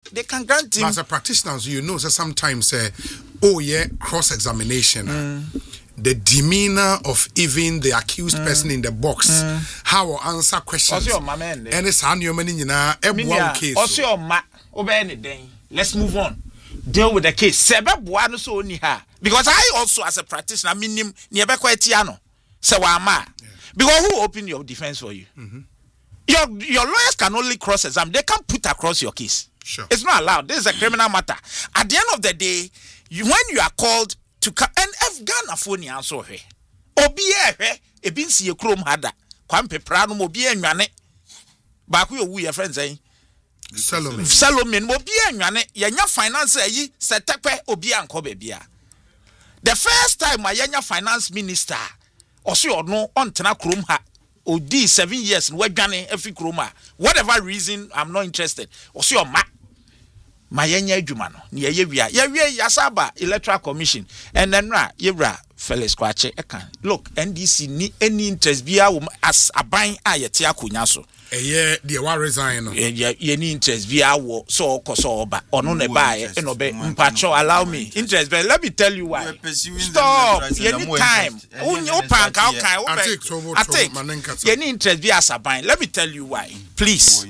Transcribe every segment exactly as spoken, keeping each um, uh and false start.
they can grant him. But as a practitioner, you know, so sometimes, uh, oh yeah, cross-examination. Mm. The demeanor of even the accused mm. person in the box, mm. how will answer questions. And it's how you mean, you know, a case. Also, ma, obey anything. Let's move on. Deal with the case. Because I also, as a practitioner, minim niebe kwetiano. So wama. Because who opened your defense for you? Mm-hmm. Your your lawyers can only cross examine. They can't put across your case. Sure. It's not allowed. This is a criminal matter. At the end of the day, you, when you are called to come, and if Ghana phone answer he, obi ehwe e bin si ekrom hada kwam pepra no obi anwane ba ko owu your friends saying Salome Salome obi anwane yenya finance ayi setepe obi anko bebia. The first time my yenya finance minister oso ono ontena krom ha odi seven years we dwane every kroma whatever reason I'm not interested oso ma mayenya adwuma no ne ye wia ye wia yasaba electoral commission and then ra yebra Felix Kwache ekan look N D C ni any interest bia as aban a yete akonya so eh de wa resign no ye ye ni interest bia wo so okoso oba ono ne ba e no be mpacho allow me interest but let me tell you why stop ye ni time unyo panka okay I take ye ni interest bia as aban let me tell you why please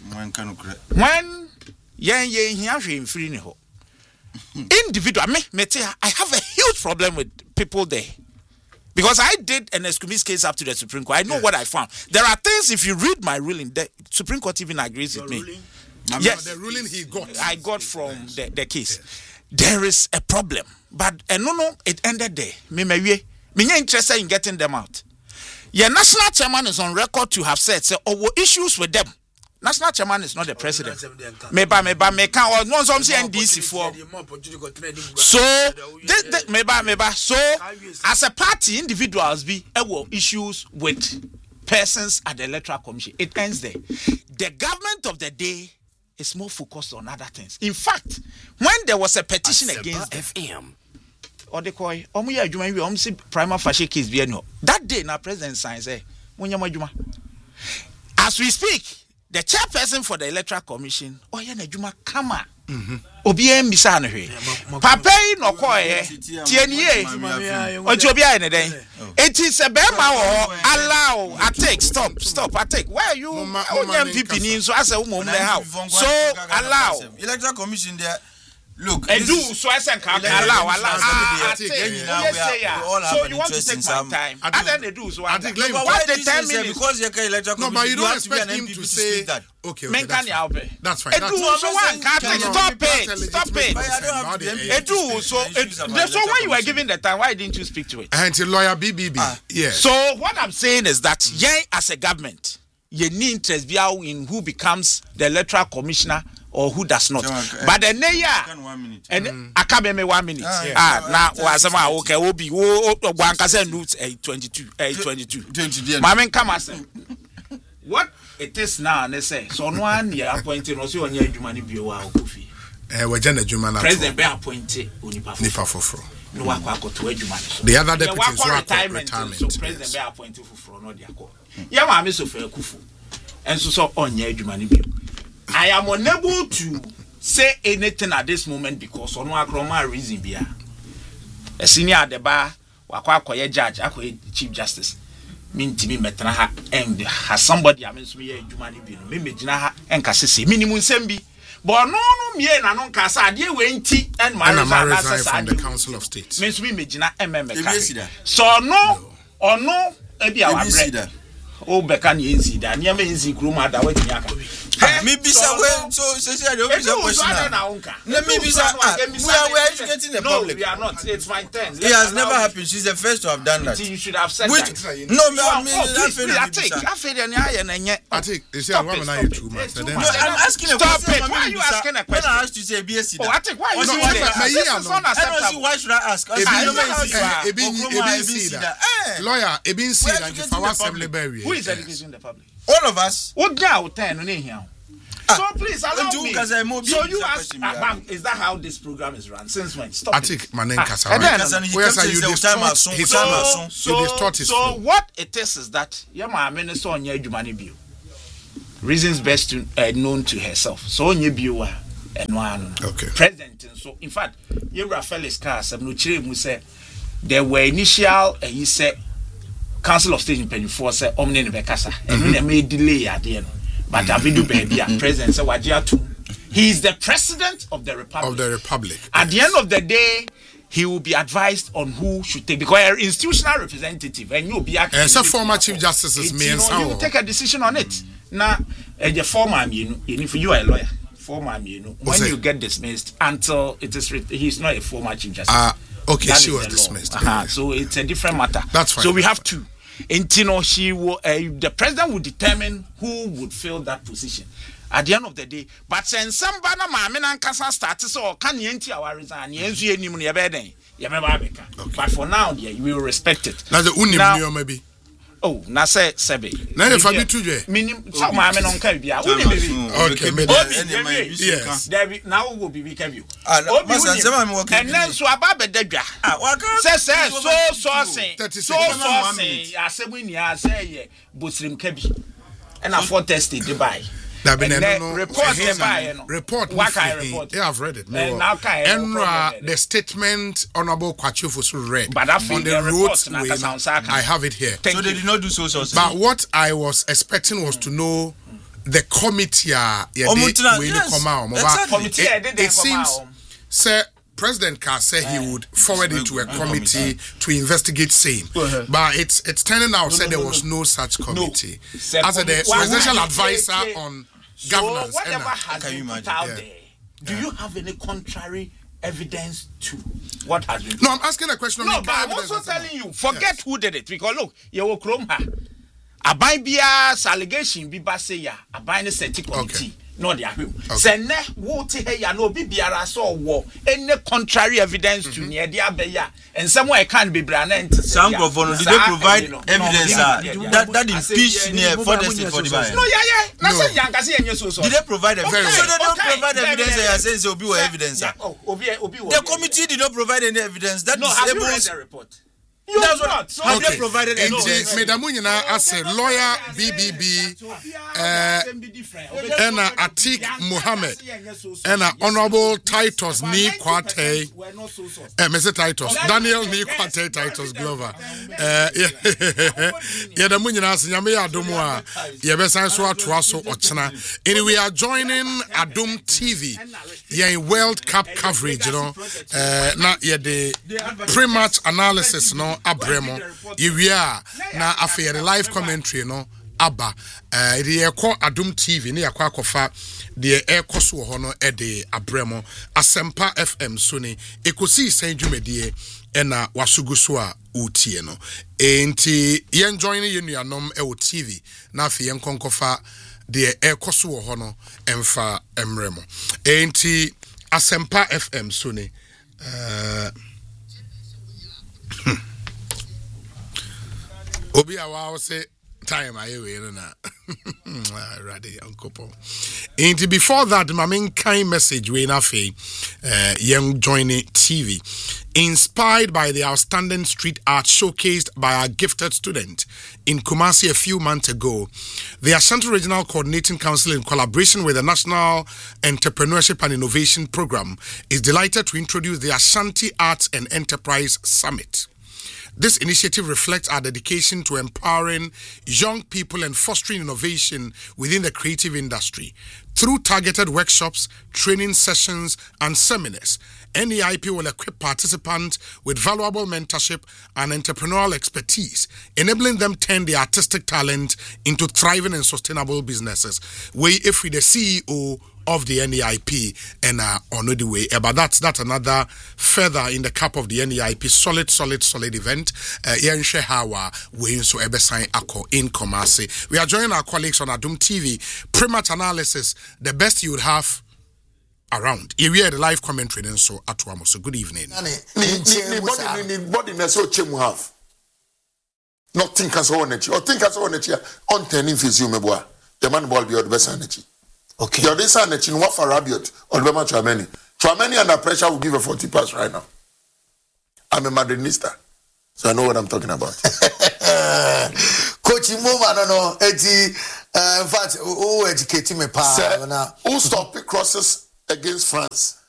when yen yen here free ni ho individual me mete I have a huge problem with people there because I did an Eskumis case up to the Supreme Court. I know yeah. what I found. There are things, if you read my ruling, the Supreme Court even agrees Your with me. Ruling? Yes, the ruling he got. I got from the, the case. Yeah. There is a problem, but and no no it ended there. Me me we me interested in getting them out. Your national chairman is on record to have said, say, oh, issues with them. National chairman is not the president. Meba meba meka or no some say N D C for. So this meba meba so as a party individuals be ewo issues with persons at the electoral commission. It ends there. The government of the day is more focused on other things. In fact, when there was a petition Aseba against F M or the koi omu ya adwuma wi omu si prima facie case bi no that day na president sign say munyama adwuma. As we speak, the chairperson for the electoral commission, oh yeah, Najuma Kama, Obi M Bisa no hwe. Papa no koye, tienie, Ojobia ene den. It is a bema wo allow, I take, stop, stop, I take. Why are you M P P ni so as a umom the house? So allow. Electoral commission there. Look, and do so I said allow, allow. So you want to take my time? And then they do so. I think why the ten minutes because you electoral no, but you don't expect him to say that. Okay, okay, that's fine. That's fine. That's fine. So one can't stop it, stop it. Do so. So when you were given the time, why didn't you speak to it? And lawyer B B B. Yeah. So what I'm saying is that, yeah, as a government, you need interest in who becomes the electoral commissioner or who does not. So, but the neya and I can't be one minute. Ah, now was some okay. Will be oh one can notes a twenty-two, a twenty-two. Mamen come as what it is now. They say so. No one year appointed. Also, on your Jumani Biwa Kofi. Eh, we just Jumana. President be appointed. Unipa for no one go to Jumani. The other deputies were retirement. So president be appointed for no dia call. Yeah, mama so fair kufu. And so so on your Jumani Biwa. I am unable to say anything at this moment because on one croma reason bia. A senior at the bar, wakwa koye judge, akwa chief justice. Mean to me metra ha and has somebody I mean me Jumani bi no me megina ha enka sese minimum sembi. But no no me na no nka sa ade we nti and marriage from the Council of State. Means me megina mmeka. So no or no e bia wa bread. O beka ni enzi da niam enzi kroma da wati aka. Me bisa we so so say the officer question na let me bisa we are we are educating the no, public. We are not. It's my turn. It has never happened. She's the first to have done that. You should have said Which, that. No, me I mean I think I feel the nya na nye. I think you see one man you too much. No, I'm asking a question. Stop it. Why are you asking a question? When I asked you say B S C. Oh, I think why you doing that? Why should I ask? Lawyer, Ebin see that if our assembly bury. Who is educating the public? All of us. What now ten on here? So please allow me. So you ask, uh, is that how this program is run? Since when? Stop I think Manen Kasa. Where's you distort? So, so, so what it is is that yeah, my minister on your Jumani view. Reasons best to, uh, known to herself. So on your viewer, and one okay. president. So, in fact, Yura Felix Cars, I'm not sure say there were initial, and he said, Council of State in twenty-four said, Omni Becassa, and they made delay at the end. But Avidu Baby, President Sawajia, he is the president of the Republic. Of the Republic. At yes. the end of the day, he will be advised on who should take, because an institutional representative, and you'll be acting. As a former Chief Justice, me and you will take a decision on it. Now, as a former, you know, if you are a lawyer, former, you know, when you get dismissed until it is, he's not a former Chief Justice. Ah, uh, okay, that she was dismissed. Uh-huh. So it's a different matter. That's fine. So we have two. And you know, she will, uh, the president will determine who would fill that position at the end of the day. But since some banner, my men and Casa started, so can you enter our resign? Yes, you need your bed. But for now, yeah, you will respect it. Now the Unim maybe. Oh, na say Sebe. Na if I be two je. Minim so my men on Kabia. Okay, maybe. Yes. There now will be Kabio. And then so about Bedja. Ah, say say so sourcing. So sourcing. I say we near say Buslim Kabi. And I for tested Dubai. That been no report by report. What kind of report? Yeah, I've read it. And now Enra, the statement Honorable Kwachufosu read but on the road. I have it here. So they did not do so so. But what I was expecting was to know the committee. Yeah, they come out. It seems, sir. President Carr said he would forward it to a committee to investigate same. But it's it's turning out said there was no such committee. As a presidential advisor on governance. So whatever has been put out there, do you have any contrary evidence to what has been? No, I'm asking a question. No, but I'm also telling you, forget who did it. Because look, you will chrome her. Abai bia's allegation be baseya. Abai ne seti committee. No, they are him. Send what here no be biara so war. Any contrary evidence to near the abeya. And somewhere can be brand. Some government did they provide evidence that that impeach near for the for the buy. No, yeah, yeah. No, say young kasi enye so so. Did they provide evidence? So they don't provide evidence. They are saying so be evidence. Oh, obi obi. The committee did not provide any evidence. That disables the report. You That's not. What, so have okay. they provided any evidence? Madam Munyina as a lawyer, B B B, uh, and Atik Muhammad, and Honorable Titus Ni Kwate, uh, Mister Titus, Daniel Ni Kwate, Titus Glover. Uh, yeah, the Munyina as Yame Adumwa, Yabesan Swa Tuaso Ochana. And we are joining Adum T V, yeah, in World Cup coverage, you know, uh, not yet the pre-match analysis, no. Abremo yewia na afeye the live commentary no aba eh de yekọ Adum T V ne yakọ akofa de ekoso ho no e de Abremo Asempa F M so ne ekosi san dwumadie e na wasuguso a utie no enti yen join ye nuanom e wo T V na afeye nkonkofa de ekoso ho no emfa emremo enti Asempa F M so ne eh Obi awa say time aye we no na ready uncle and before that my main kind message we na fe uh, young joining T V inspired by the outstanding street art showcased by our gifted student in Kumasi a few months ago. The Ashanti Regional Coordinating Council, in collaboration with the National Entrepreneurship and Innovation Program, is delighted to introduce the Ashanti Arts and Enterprise Summit. This initiative reflects our dedication to empowering young people and fostering innovation within the creative industry. Through targeted workshops, training sessions, and seminars, N E I P will equip participants with valuable mentorship and entrepreneurial expertise, enabling them to turn their artistic talent into thriving and sustainable businesses. We, if we the C E O of the N E I P and uh, on the way, but that's that's another feather in the cap of the N E I P. Solid, solid, solid event. Yen Shehawa we so ebesign ako in Kumasi. We are joining our colleagues on Adum T V. Pre-match analysis, the best you would have around. Here we are the live commentary and so Atuamo. So good evening. Body so chemu have. Not think as on it. Or think as on it here. On turning physium boy. The man ball be the best energy. Okay. The other side in what for Rabiot or Bema Trameni. Trameni under pressure will give a forty pass right now. I'm a Madridista, so I know what I'm talking about. Coach Mova, I don't know. Eti, in fact, who educating me pa? Who stop the crosses against France.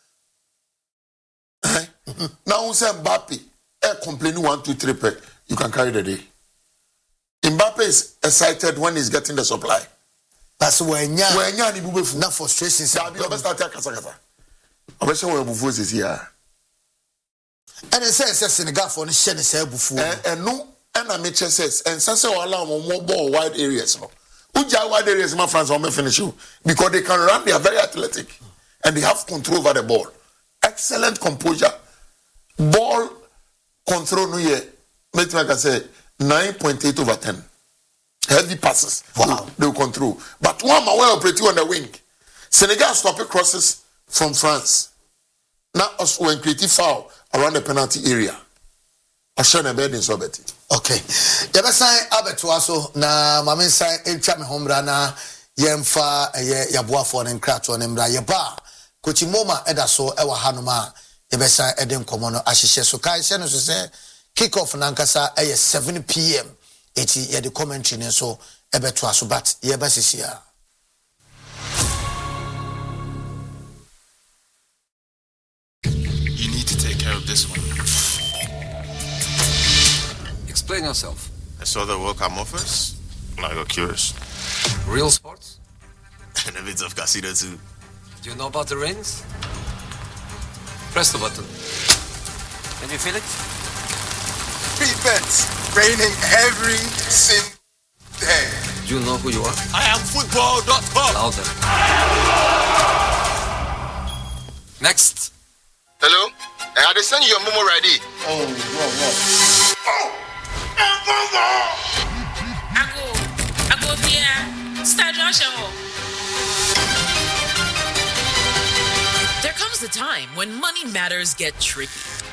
Now we say Mbappe, air complaining one, two, three pack, you can carry the day. Mbappe is excited when he's getting the supply. That's when ya when ya ni bube fu na frustration say abi obe start kasa kasa. Obe say when bufu is here. And it says Senegal for the share the say bufu. And no and I make says and say say allow more ball wide areas no. Uja wide areas my France will finish you because they can run, they are very athletic and they have control over the ball. Excellent composure. Ball control no ye. Make me say nine point eight over ten. Heavy passes. Wow. They will control. But one man will operate on the wing. Senegal stopping crosses from France. Now us when creative foul around the penalty area. Ashana bed in Sobeti. Okay. Yaba sign Abetuaso na mame sign etwa me homra na yemfa ye yaboafo ne nkrato ne mra yeba. Coach Moma eda so ewa hanoma yaba sign eden komo no ahihye so kai se no so say kick off na nkasa eye seven p m eti ye the commentary ne so ebetuaso but yeba sisia. You need to take care of this one. Explain yourself. I saw the World Cup offers, and I got curious. Real sports? And a bit of casino too. Do you know about the rings? Press the button. Can you feel it? Free bets raining every single day. Do you know who you are? I am football dot com. Louder. Next. Hello? I had to send you your Momo ready. Oh, wow, wow. Ago, ago here. Start Joshua. There comes a time when money matters get tricky.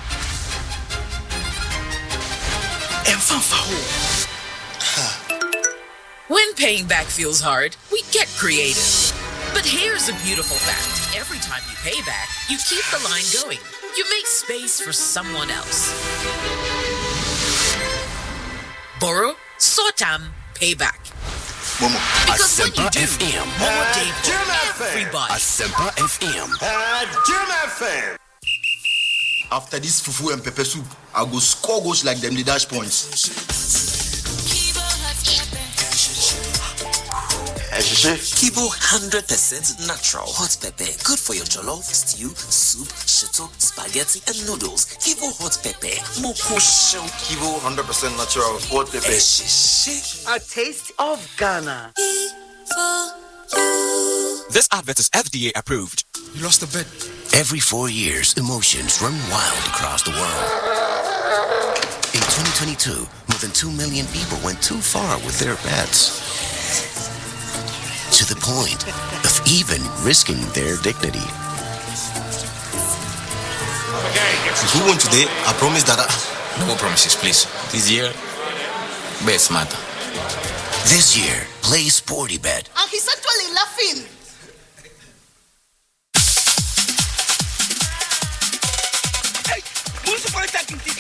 When paying back feels hard, we get creative. But here's a beautiful fact. Every time you pay back, you keep the line going. You make space for someone else. Borrow, Sotam, pay back. Momo. Because when you do, F M. Momo Day for everybody. Asempa F M. After this fufu and pepper soup, I go score goals like them the dash points. Kibo one hundred percent natural hot pepper. Good for your jollof, stew, soup, shito, spaghetti, and noodles. Kibo hot pepper. Moko show. Kibo one hundred percent natural hot pepper. A taste of Ghana. This advert is F D A approved. You lost a bet. Every four years, emotions run wild across the world. In twenty twenty-two, more than two million people went too far with their bets. To the point of even risking their dignity. If you won today, I promise that I... No promises, please. This year, bet smarter. This year, play Sporty Bet. And he's actually laughing.